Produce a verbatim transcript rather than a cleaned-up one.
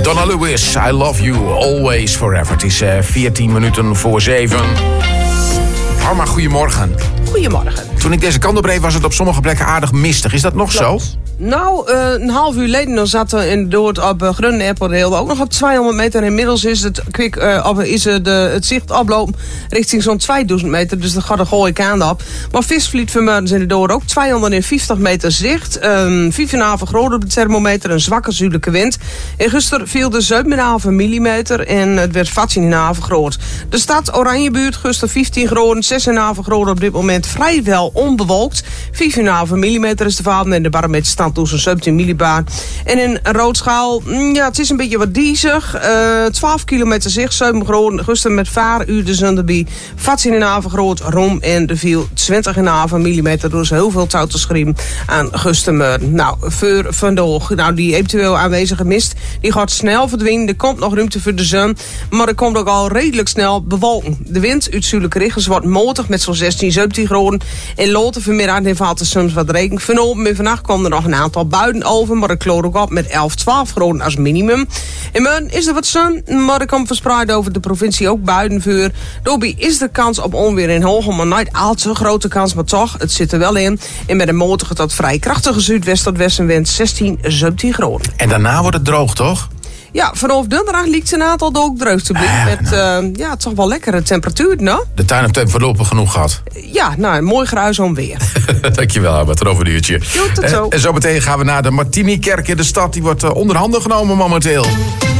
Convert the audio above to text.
Donna Lewis, I love you, always, forever. Het is uh, veertien minuten voor zeven. Harma, goedemorgen. Goedemorgen. Toen ik deze kant op reed was het op sommige plekken aardig mistig. Is dat nog Klopt. zo? Nou, uh, een half uur geleden dan zat er in Doord op uh, Grun Airport Rail ook nog op tweehonderd meter. Inmiddels is het kwik uh, op, is uh, de, het zicht oplopen richting zo'n tweeduizend meter. Dus dat gaat er gooi kant op. Maar Visvliet vanmorgen in de Doord ook tweehonderdvijftig meter zicht. Um, vijf komma vijf groot op de thermometer, een zwakke zuidelijke wind. En gisteren viel de zeven komma vijf millimeter en het werd vijftien komma vijf groot. De stad Oranjebuurt gisteren vijftien groot, zes komma vijf groot op dit moment vrijwel onbewolkt. vijf komma vijf millimeter is de vader en de barometer staat tussen zeventien millibar. En in Roodschaal, ja, het is een beetje wat diezig. Uh, twaalf kilometer zicht, zeven groot. Gisteren met vaaruur de zon erbij. vijftien komma vijf groot, Rom en er viel twintig komma vijf millimeter. Dus heel veel touw te schreeuwen aan gisteren. Nou, voor vandaag, nou, die eventueel aanwezige mist, die gaat snel verdwijnen. Er komt nog ruimte voor de zon, maar er komt ook al redelijk snel bewolking. De wind uit zuidelijke richters wordt motig met zo'n zestien, zeventien graden. En later vanmiddag en valt er soms wat regen. Vanochtend en vannacht komt er nog een aantal buien over, maar ik kloor ook op met elf, twaalf graden als minimum. En morgen is er wat zon, maar er komt verspreid over de provincie ook buienvuur. Daarbij is de kans op onweer in hoge, maar niet al te grote kans, maar toch, het zit er wel in. En met een motige tot vrij krachtige zuidwest tot westenwind zestien, zeventien graden. En daarna wordt het droog, toch? Ja, vanaf donderdag ligt een aantal ook droog te blijven. Ah, met nou. uh, ja, toch wel lekkere temperatuur, nou? De tuin heeft hem voorlopig genoeg gehad. Ja, nou, een mooi gruis om weer. Dankjewel, Albert. Tot over een uurtje. Jo, tot zo. En zo meteen gaan we naar de Martini-kerk in de stad. Die wordt uh, onder handen genomen momenteel.